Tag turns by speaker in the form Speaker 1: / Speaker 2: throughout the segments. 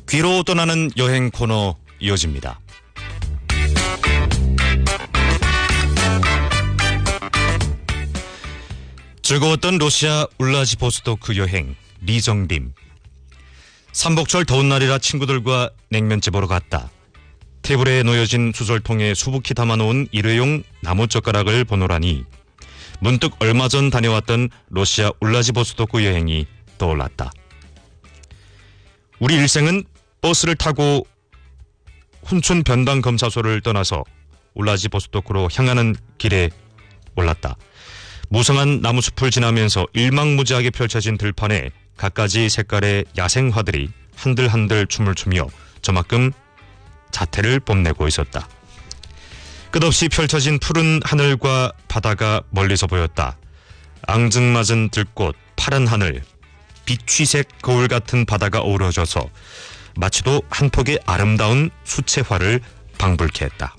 Speaker 1: 귀로 떠나는 여행 코너 이어집니다. 즐거웠던 러시아 울라지보스토크 여행 리정빔. 삼복절 더운 날이라 친구들과 냉면집 보러 갔다. 테이블에 놓여진 수설통에 수북히 담아놓은 일회용 나무젓가락을 보노라니 문득 얼마 전 다녀왔던 러시아 울라지보스토크 여행이 떠올랐다. 우리 일생은 버스를 타고 훈춘 변방 검사소를 떠나서 울라지보스토크로 향하는 길에 올랐다. 무성한 나무숲을 지나면서 일망무지하게 펼쳐진 들판에 갖가지 색깔의 야생화들이 한들한들 춤을 추며 저만큼 자태를 뽐내고 있었다. 끝없이 펼쳐진 푸른 하늘과 바다가 멀리서 보였다. 앙증맞은 들꽃, 파란 하늘, 빛취색 거울 같은 바다가 어우러져서 마치도 한 폭의 아름다운 수채화를 방불케 했다.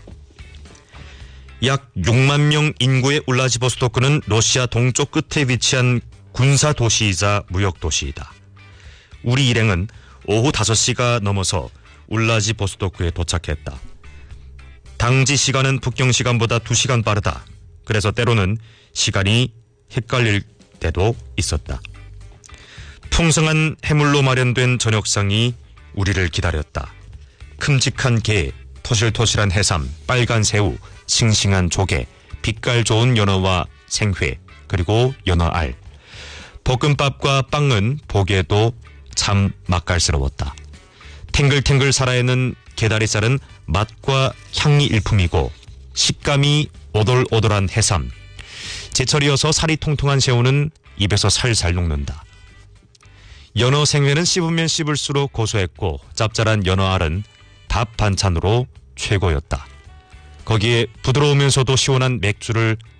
Speaker 1: 약 6만 명 인구의 울라지보스토크는 러시아 동쪽 끝에 위치한 군사도시이자 무역도시이다. 우리 일행은 오후 5시가 넘어서 울라지보스토크에 도착했다. 당지 시간은 북경 시간보다 2시간 빠르다. 그래서 때로는 시간이 헷갈릴 때도 있었다. 풍성한 해물로 마련된 저녁상이 우리를 기다렸다. 큼직한 게, 토실토실한 해삼, 빨간 새우, 싱싱한 조개, 빛깔 좋은 연어와 생회, 그리고 연어알. 볶음밥과 빵은 보기에도 참 맛깔스러웠다. 탱글탱글 살아있는 게다리살은 맛과 향이 일품이고 식감이 오돌오돌한 해삼, 제철이어서 살이 통통한 새우는 입에서 살살 녹는다. 연어 생회는 씹으면 씹을수록 고소했고 짭짤한 연어알은 밥 반찬으로 최고였다. 거기에 부드러우면서도 시원한 맥주를